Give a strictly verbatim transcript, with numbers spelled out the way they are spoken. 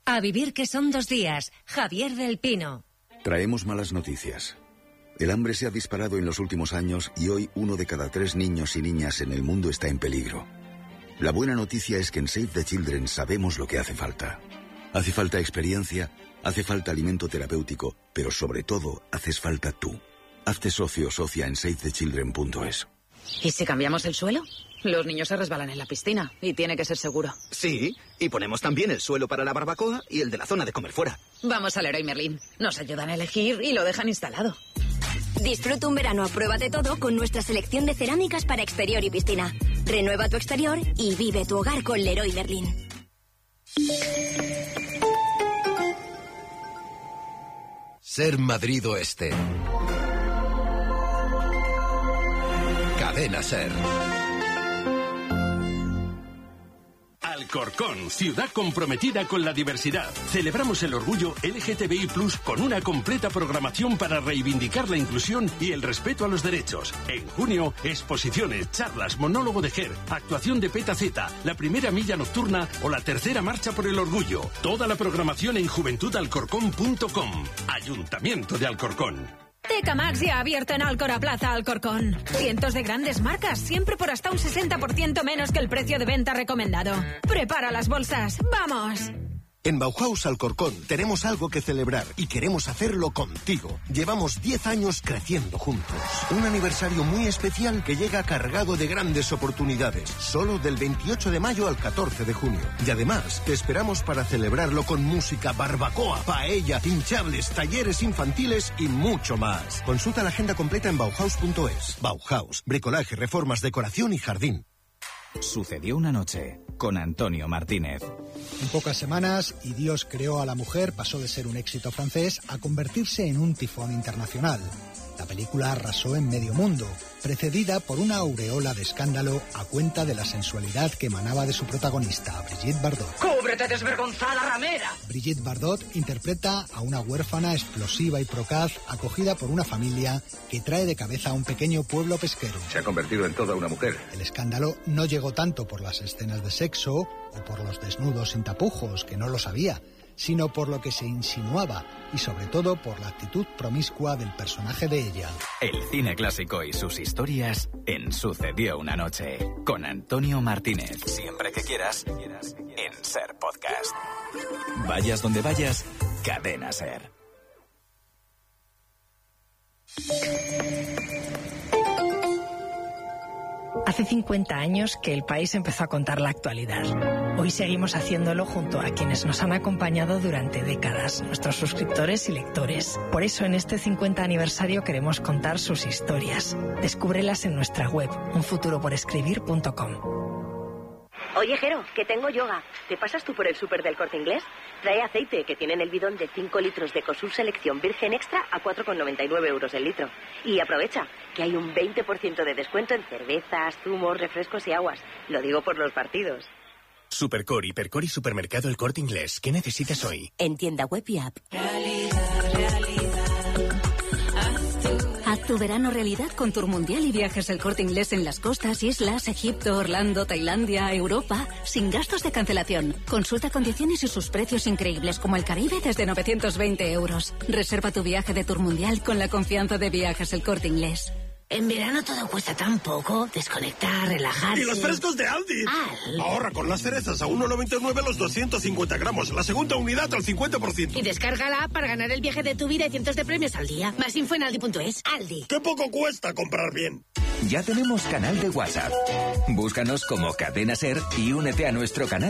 A vivir que son dos días. Javier del Pino. Traemos malas noticias. El hambre se ha disparado en los últimos años y hoy uno de cada tres niños y niñas en el mundo está en peligro. La buena noticia es que en Save the Children sabemos lo que hace falta. Hace falta experiencia, hace falta alimento terapéutico, pero sobre todo haces falta tú. Hazte socio o socia en save the children punto es. ¿Y si cambiamos el suelo? Los niños se resbalan en la piscina y tiene que ser seguro. Sí, y ponemos también el suelo para la barbacoa y el de la zona de comer fuera. Vamos al Leroy Merlin. Nos ayudan a elegir y lo dejan instalado. Disfruta un verano a prueba de todo con nuestra selección de cerámicas para exterior y piscina. Renueva tu exterior y vive tu hogar con Leroy Merlin. Ser Madrid Oeste. Cadena Ser. Alcorcón, ciudad comprometida con la diversidad. Celebramos el orgullo L G T B I plus, con una completa programación para reivindicar la inclusión y el respeto a los derechos. En junio, exposiciones, charlas, monólogo de Ger, actuación de Peta Z, la primera milla nocturna o la tercera marcha por el orgullo. Toda la programación en juventud alcorcón punto com. Ayuntamiento de Alcorcón. Teca Max ya ha abierto en Alcora Plaza Alcorcón. Cientos de grandes marcas, siempre por hasta un sesenta por ciento menos que el precio de venta recomendado. Prepara las bolsas, ¡vamos! En Bauhaus Alcorcón tenemos algo que celebrar y queremos hacerlo contigo. Llevamos diez años creciendo juntos. Un aniversario muy especial que llega cargado de grandes oportunidades. Solo del veintiocho de mayo al catorce de junio. Y además, te esperamos para celebrarlo con música, barbacoa, paella, hinchables, talleres infantiles y mucho más. Consulta la agenda completa en bauhaus punto es. Bauhaus, bricolaje, reformas, decoración y jardín. Sucedió una noche con Antonio Martínez. En pocas semanas, Y Dios creó a la mujer pasó de ser un éxito francés a convertirse en un tifón internacional. La película arrasó en medio mundo, precedida por una aureola de escándalo a cuenta de la sensualidad que emanaba de su protagonista, Brigitte Bardot. ¡Cúbrete, desvergonzada ramera! Brigitte Bardot interpreta a una huérfana explosiva y procaz acogida por una familia que trae de cabeza a un pequeño pueblo pesquero. Se ha convertido en toda una mujer. El escándalo no llegó tanto por las escenas de sexo o por los desnudos sin tapujos, que no lo sabía, sino por lo que se insinuaba y sobre todo por la actitud promiscua del personaje de ella. El cine clásico y sus historias en Sucedió una noche con Antonio Martínez. Siempre que quieras, en Ser Podcast. Vayas donde vayas, Cadena Ser. Hace cincuenta años que El País empezó a contar la actualidad. Hoy seguimos haciéndolo junto a quienes nos han acompañado durante décadas, nuestros suscriptores y lectores. Por eso en este cincuenta aniversario queremos contar sus historias. Descúbrelas en nuestra web, un futuro por escribir punto com. Oye, Jero, que tengo yoga. ¿Te pasas tú por el súper del Corte Inglés? Trae aceite, que tienen el bidón de cinco litros de Ecosur Selección Virgen Extra a cuatro con noventa y nueve euros el litro. Y aprovecha, que hay un veinte por ciento de descuento en cervezas, zumos, refrescos y aguas. Lo digo por los partidos. Supercore, Hipercore y Supermercado El Corte Inglés. ¿Qué necesitas hoy? En tienda web y app. Realidad, realidad. Haz tu verano realidad con Tour Mundial y Viajes El Corte Inglés en las costas, islas, Egipto, Orlando, Tailandia, Europa, sin gastos de cancelación. Consulta condiciones y sus precios increíbles, como el Caribe desde novecientos veinte euros. Reserva tu viaje de Tour Mundial con la confianza de Viajes El Corte Inglés. En verano todo cuesta tan poco. Desconectar, relajarse. ¡Y los frescos de Aldi! Al. Ahorra con las cerezas a uno noventa y nueve los doscientos cincuenta gramos. La segunda unidad al cincuenta por ciento. Y descarga la app para ganar el viaje de tu vida y cientos de premios al día. Más info en aldi punto es. Aldi. ¡Qué poco cuesta comprar bien! Ya tenemos canal de WhatsApp. Búscanos como Cadena Ser y únete a nuestro canal